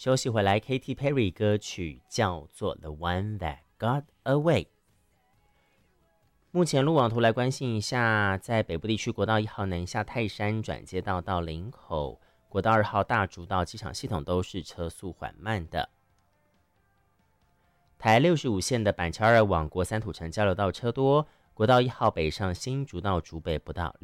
休息回来 ，Katy Perry 歌曲叫做《The One That Got Away》。目前路网图来关心一下，在北部地区国道1号南下泰山转接道到林口，国道2号大竹到机场系统都是车速缓慢的。台65线的板桥2往国三土城交流道车多，国道1号北上新竹到竹北不到